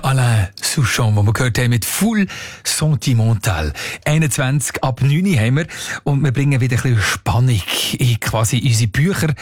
Alain Souchon, den wir gehört haben mit Full Sentimental. 21 ab 9 haben wir und wir bringen wieder ein bisschen Spannung in quasi unsere Bücher.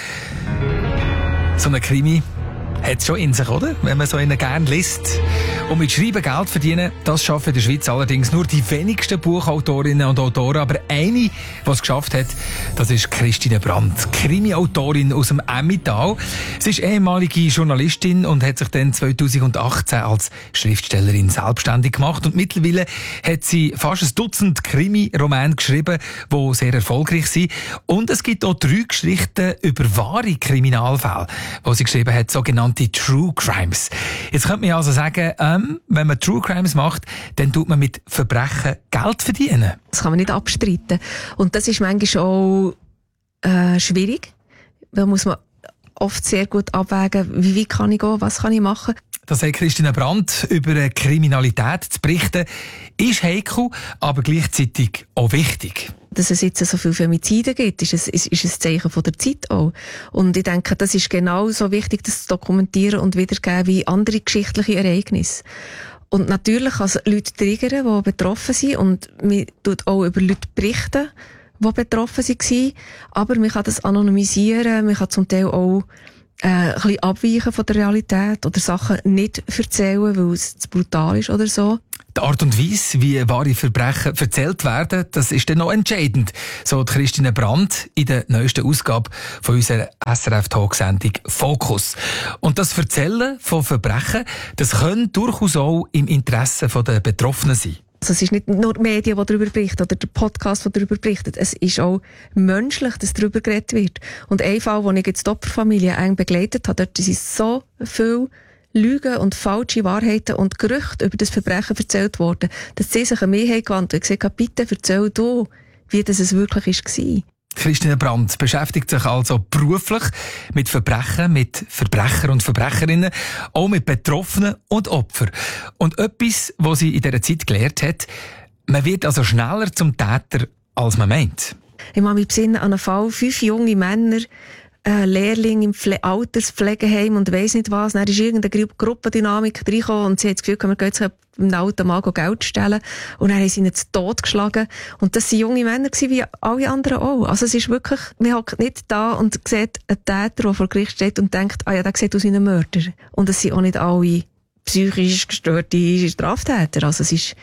So ein Krimi hat es schon in sich, oder? Wenn man so einen gerne liest. Und mit Schreiben Geld verdienen, das schaffen in der Schweiz allerdings nur die wenigsten Buchautorinnen und Autoren. Aber eine, die es geschafft hat, das ist Christine Brandt, Krimi-Autorin aus dem Emmental. Sie ist ehemalige Journalistin und hat sich dann 2018 als Schriftstellerin selbstständig gemacht. Und mittlerweile hat sie fast ein Dutzend Krimi-Romane geschrieben, die sehr erfolgreich sind. Und es gibt auch 3 Geschichten über wahre Kriminalfälle, die sie geschrieben hat, sogenannte True Crimes. Jetzt könnte man also sagen, wenn man True Crimes macht, dann tut man mit Verbrechen Geld verdienen. Das kann man nicht abstreiten. Und das ist manchmal auch schwierig. Da muss man oft sehr gut abwägen, wie kann ich gehen, was kann ich machen. Das sagt Christine Brandt, über Kriminalität zu berichten, ist heikel, aber gleichzeitig auch wichtig. Dass es jetzt so viele Femizide gibt, ist ein Zeichen von der Zeit auch. Und ich denke, das ist genauso wichtig, das zu dokumentieren und wiedergeben wie andere geschichtliche Ereignisse. Und natürlich kann es Leute triggern, die betroffen sind, und man tut auch über Leute berichten, die betroffen waren. Aber man kann das anonymisieren, man kann zum Teil auch ein bisschen abweichen von der Realität oder Sachen nicht erzählen, weil es zu brutal ist oder so. Die Art und Weise, wie wahre Verbrechen erzählt werden, das ist dann noch entscheidend, so die Christine Brandt in der neuesten Ausgabe von unserer SRF-Talksendung «Fokus». Und das Erzählen von Verbrechen, das kann durchaus auch im Interesse der Betroffenen sein. Also es ist nicht nur die Medien, die darüber berichten, oder der Podcast, der darüber berichtet. Es ist auch menschlich, dass darüber geredet wird. Und ein Fall, den ich jetzt die Opferfamilie eng begleitet habe, dort sind so viele Lügen und falsche Wahrheiten und Gerüchte über das Verbrechen erzählt worden, dass sie sich an mich gewandt haben und gesagt haben, bitte erzähl du, wie das es wirklich war. Christine Brandt beschäftigt sich also beruflich mit Verbrechen, mit Verbrecher und Verbrecherinnen, auch mit Betroffenen und Opfern. Und etwas, was sie in dieser Zeit gelernt hat, man wird also schneller zum Täter, als man meint. Ich kann mich besinnen an einen Fall, 5 junge Männer, Lehrling im Alterspflegeheim und weiss nicht was. Dann ist irgendeine Gruppendynamik reingekommen und sie hat das Gefühl, wir gehen jetzt einem alten Mann Geld stellen. Und dann haben sie ihn zu Tod geschlagen. Und das waren junge Männer wie alle anderen auch. Also es ist wirklich, man hockt nicht da und sieht einen Täter, der vor Gericht steht und denkt, ah ja, der sieht aus wie ein Mörder. Und es sind auch nicht alle psychisch gestörte Straftäter. Also es ist,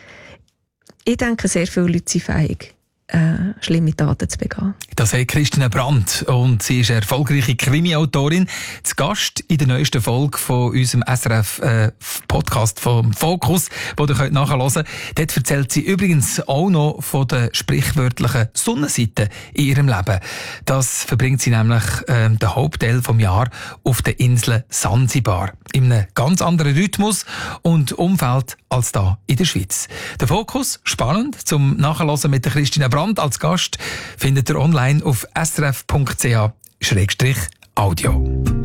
ich denke, sehr viele Leute sind fähig, schlimme Taten zu begehen. Das sagt Christine Brandt und sie ist eine erfolgreiche Krimi-Autorin. Zu Gast in der neuesten Folge von unserem SRF-Podcast vom «Fokus», den ihr nachhören könnt. Dort erzählt sie übrigens auch noch von der sprichwörtlichen Sonnenseite in ihrem Leben. Das verbringt sie nämlich den Hauptteil vom Jahr auf der Insel Sansibar. In einem ganz anderen Rhythmus und Umfeld als da in der Schweiz. Der «Fokus», spannend, zum Nachhören mit der Christine Brandt als Gast, findet ihr online auf srf.ch/audio.